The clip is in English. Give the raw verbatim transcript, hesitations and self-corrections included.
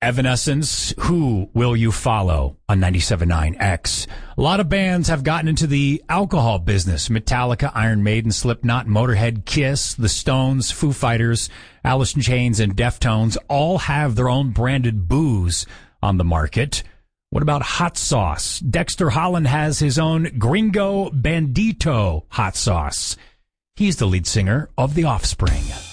Evanescence, Who Will You Follow on ninety-seven point nine X. A lot of bands have gotten into the alcohol business. Metallica, Iron Maiden, Slipknot, Motorhead, Kiss, The Stones, Foo Fighters, Alice in Chains, and Deftones all have their own branded booze on the market. What about hot sauce? Dexter Holland has his own Gringo Bandito hot sauce. He's the lead singer of The Offspring.